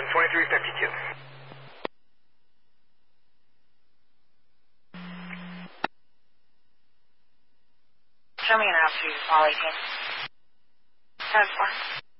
Houston 2352. Show me an altitude, Wally. 10-4.